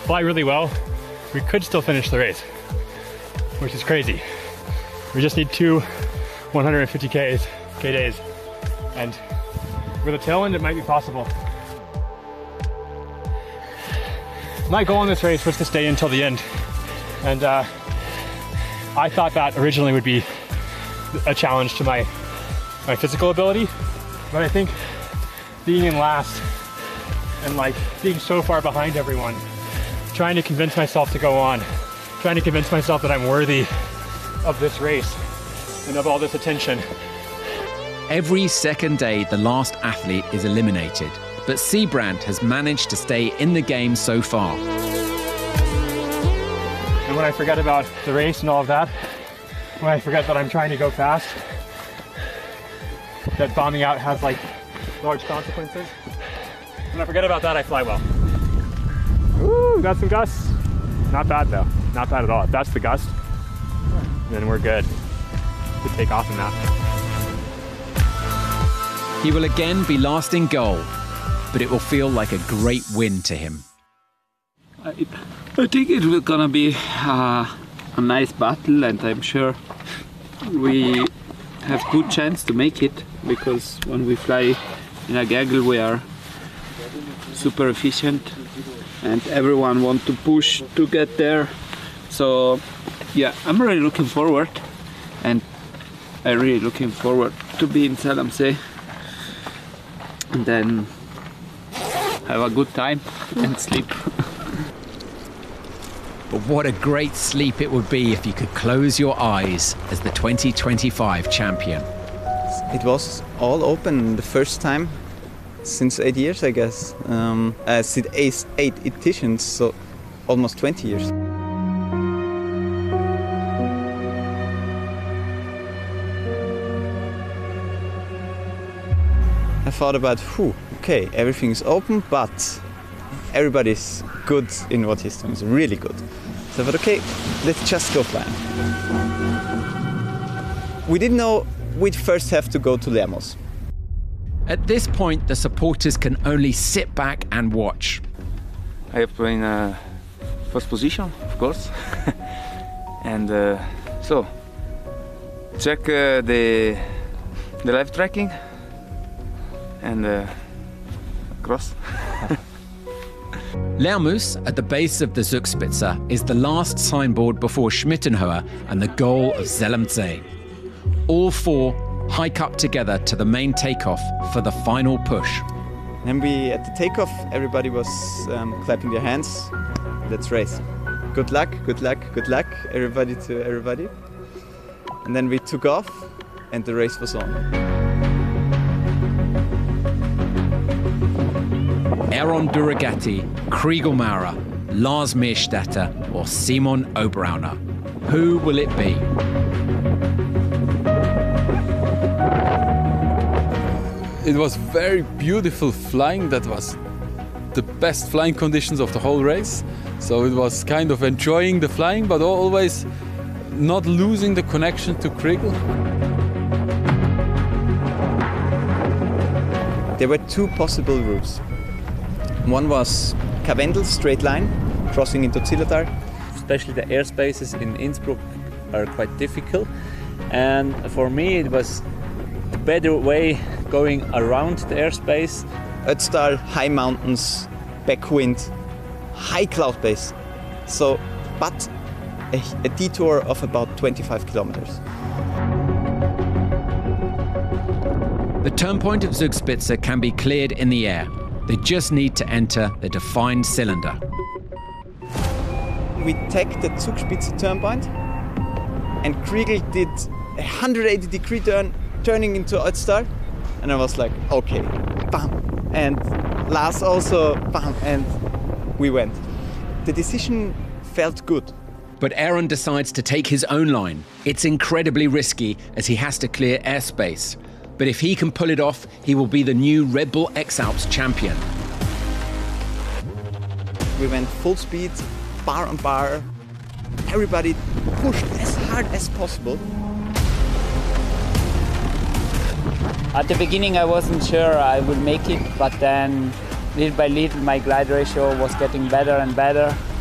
fly really well, we could still finish the race, which is crazy. We just need 2 150 K days, and with a tailwind, it might be possible. My goal in this race was to stay until the end, and I thought that originally would be a challenge to my physical ability, but I think being in last and like being so far behind everyone, trying to convince myself to go on, trying to convince myself that I'm worthy of this race and of all this attention. Every second day, the last athlete is eliminated, but Siebrand has managed to stay in the game so far. And when I forget about the race and all of that, when I forget that I'm trying to go fast, that bombing out has like large consequences, when I forget about that, I fly well. Ooh, got some gusts. Not bad though, not bad at all. If that's the gust, then we're good to take off in that. He will again be last in goal, but it will feel like a great win to him. I think it will gonna be a nice battle, and I'm sure we have good chance to make it, because when we fly in a gaggle we are super efficient and everyone wants to push to get there. So yeah, I'm really looking forward, and I'm really looking forward to be in Zell-am-See and then have a good time and sleep. But what a great sleep it would be if you could close your eyes as the 2025 champion. It was all open the first time since 8 years, I guess. Since 8 editions, so almost 20 years. I thought about, okay, everything's open, but everybody's good in what he's doing, it's really good. So I thought, okay, let's just go flying. We didn't know we'd first have to go to Lermoos. At this point, the supporters can only sit back and watch. I have been in first position, of course. And so, check the live tracking and cross. Lermoos, at the base of the Zugspitze, is the last signboard before Schmittenhöhe and the goal of Zell-am-See. All 4 hike up together to the main takeoff for the final push. And at the takeoff, everybody was clapping their hands. Let's race. Good luck, good luck, good luck, everybody to everybody. And then we took off and the race was on. Aron Duragatti, Kriegel Maurer, Lars Meerstetter or Simon Oberauner. Who will it be? It was very beautiful flying. That was the best flying conditions of the whole race. So it was kind of enjoying the flying, but always not losing the connection to Kriegel. There were 2 possible routes. One was Karwendel straight line, crossing into Zillertal. Especially the airspaces in Innsbruck are quite difficult. And for me, it was the better way going around the airspace. Ötztal, high mountains, backwind, high cloud base. So, but a detour of about 25 kilometers. The turn point of Zugspitze can be cleared in the air. They just need to enter the defined cylinder. We take the Zugspitze turn point, and Kriegel did a 180-degree turn, turning into Ötztal, and I was like, okay, bam, and Lars also, bam, and we went. The decision felt good. But Aron decides to take his own line. It's incredibly risky as he has to clear airspace. But if he can pull it off, he will be the new Red Bull X-Alps champion. We went full speed, bar on bar. Everybody pushed as hard as possible. At the beginning I wasn't sure I would make it, but then little by little my glide ratio was getting better and better.